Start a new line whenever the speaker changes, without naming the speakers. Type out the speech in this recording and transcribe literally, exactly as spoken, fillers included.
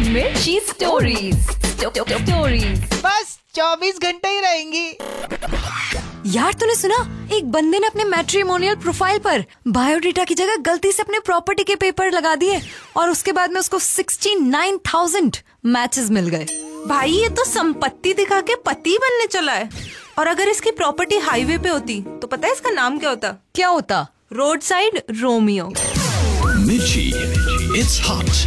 मिर्ची stories stories
बस चौबीस घंटे ही रहेंगी।
यार तूने सुना, एक बंदे ने अपने मैट्रिमोनियल प्रोफाइल पर बायोडेटा की जगह गलती से अपने प्रॉपर्टी के पेपर लगा दिए और उसके बाद में उसको उनहत्तर हज़ार मैचेस मिल गए।
भाई ये तो संपत्ति दिखा के पति बनने चला है। और अगर इसकी प्रॉपर्टी हाईवे पे होती तो पता है इसका नाम क्या होता?
क्या होता?
Road side Romeo.
Mirchi, it's hot.